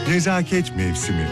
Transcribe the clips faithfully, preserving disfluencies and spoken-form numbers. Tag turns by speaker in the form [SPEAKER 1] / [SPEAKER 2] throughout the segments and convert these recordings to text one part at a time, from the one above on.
[SPEAKER 1] Nezaket mevsimi.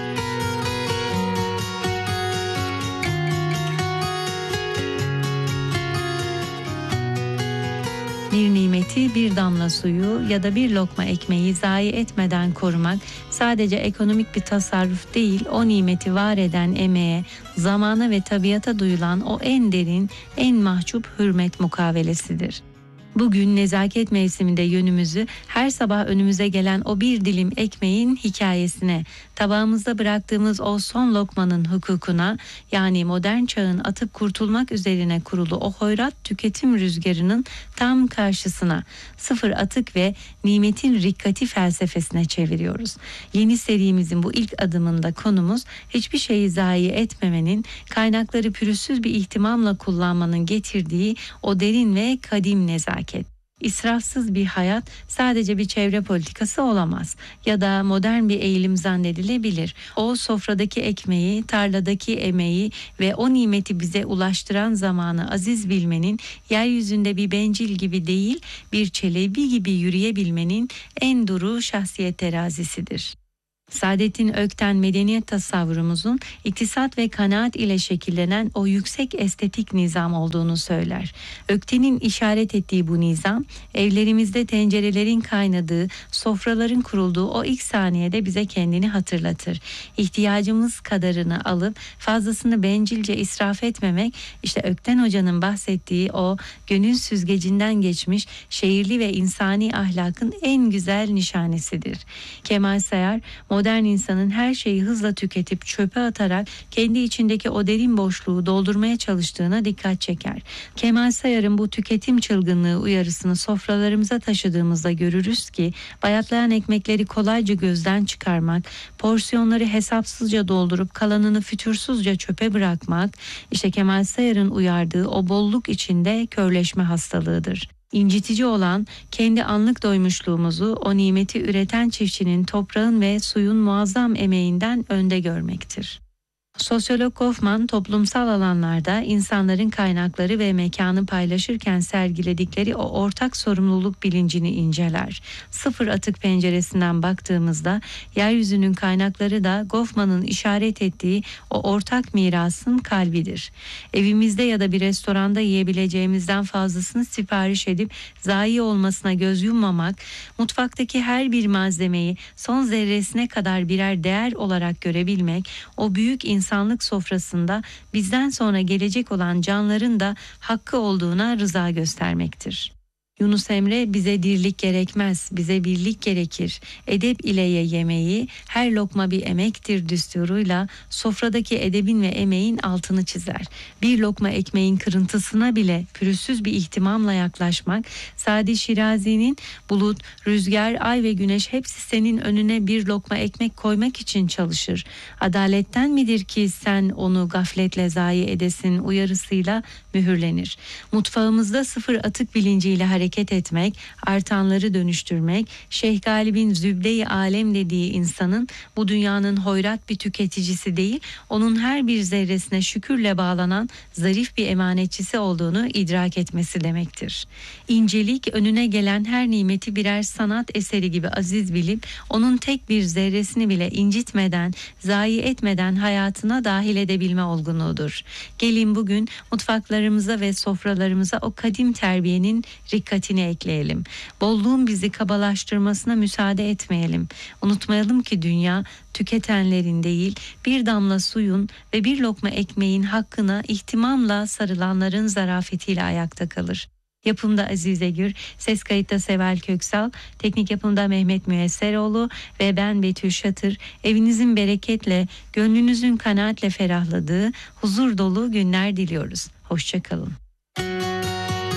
[SPEAKER 2] Bir nimeti, bir damla suyu ya da bir lokma ekmeği zayi etmeden korumak sadece ekonomik bir tasarruf değil, o nimeti var eden emeğe, zamana ve tabiata duyulan o en derin, en mahcup hürmet mukavelesidir. Bugün nezaket mevsiminde yönümüzü her sabah önümüze gelen o bir dilim ekmeğin hikayesine, tabağımızda bıraktığımız o son lokmanın hukukuna, yani modern çağın atıp kurtulmak üzerine kurulu o hoyrat tüketim rüzgarının tam karşısına, sıfır atık ve nimetin rikkati felsefesine çeviriyoruz. Yeni serimizin bu ilk adımında konumuz hiçbir şeyi zayi etmemenin, kaynakları pürüzsüz bir ihtimamla kullanmanın getirdiği o derin ve kadim nezaket. İsrafsız bir hayat sadece bir çevre politikası olamaz ya da modern bir eğilim zannedilebilir. O sofradaki ekmeği, tarladaki emeği ve o nimeti bize ulaştıran zamanı aziz bilmenin, yeryüzünde bir bencil gibi değil, bir çelebi gibi yürüyebilmenin en duru şahsiyet terazisidir. Saadettin Ökten medeniyet tasavvurumuzun iktisat ve kanaat ile şekillenen o yüksek estetik nizam olduğunu söyler. Ökten'in işaret ettiği bu nizam, evlerimizde tencerelerin kaynadığı, sofraların kurulduğu o ilk saniyede bize kendini hatırlatır. İhtiyacımız kadarını alıp fazlasını bencilce israf etmemek, işte Ökten Hoca'nın bahsettiği o gönül süzgecinden geçmiş şehirli ve insani ahlakın en güzel nişanesidir. Kemal Sayar, modern insanın her şeyi hızla tüketip çöpe atarak kendi içindeki o derin boşluğu doldurmaya çalıştığına dikkat çeker. Kemal Sayar'ın bu tüketim çılgınlığı uyarısını sofralarımıza taşıdığımızda görürüz ki, bayatlayan ekmekleri kolayca gözden çıkarmak, porsiyonları hesapsızca doldurup kalanını fütursuzca çöpe bırakmak, işte Kemal Sayar'ın uyardığı o bolluk içinde körleşme hastalığıdır. İncitici olan kendi anlık doymuşluğumuzu o nimeti üreten çiftçinin toprağın ve suyun muazzam emeğinden önde görmektir. Sosyolog Goffman, toplumsal alanlarda insanların kaynakları ve mekanı paylaşırken sergiledikleri o ortak sorumluluk bilincini inceler. Sıfır atık penceresinden baktığımızda yeryüzünün kaynakları da Goffman'ın işaret ettiği o ortak mirasın kalbidir. Evimizde ya da bir restoranda yiyebileceğimizden fazlasını sipariş edip zayi olmasına göz yummamak, mutfaktaki her bir malzemeyi son zerresine kadar birer değer olarak görebilmek, o büyük insan İnsanlık sofrasında bizden sonra gelecek olan canların da hakkı olduğuna rıza göstermektir. Yunus Emre, bize dirlik gerekmez, bize birlik gerekir. Edep ile ye yemeği, her lokma bir emektir düsturuyla sofradaki edebin ve emeğin altını çizer. Bir lokma ekmeğin kırıntısına bile pürüzsüz bir ihtimamla yaklaşmak, Sadi Şirazi'nin bulut, rüzgar, ay ve güneş hepsi senin önüne bir lokma ekmek koymak için çalışır. Adaletten midir ki sen onu gafletle zayi edesin uyarısıyla mühürlenir. Mutfağımızda sıfır atık bilinciyle hareket hareket etmek, artanları dönüştürmek, Şeyh Galip'in zübde-i alem dediği insanın bu dünyanın hoyrat bir tüketicisi değil, onun her bir zerresine şükürle bağlanan zarif bir emanetçisi olduğunu idrak etmesi demektir. İncelik, önüne gelen her nimeti birer sanat eseri gibi aziz bilip, onun tek bir zerresini bile incitmeden, zayi etmeden hayatına dahil edebilme olgunluğudur. Gelin bugün mutfaklarımıza ve sofralarımıza o kadim terbiyenin rikkatini ekleyelim. Bolluğun bizi kabalaştırmasına müsaade etmeyelim. Unutmayalım ki dünya tüketenlerin değil, bir damla suyun ve bir lokma ekmeğin hakkına ihtimamla sarılanların zarafetiyle ayakta kalır. Yapımda Azize Gür, ses kayıtta Seval Köksal, teknik yapımda Mehmet Müesseroğlu ve ben Betül Şatır. Evinizin bereketle, gönlünüzün kanaatle ferahladığı huzur dolu günler diliyoruz. Hoşça kalın.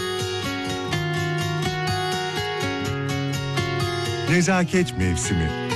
[SPEAKER 1] Nezaket mevsimi.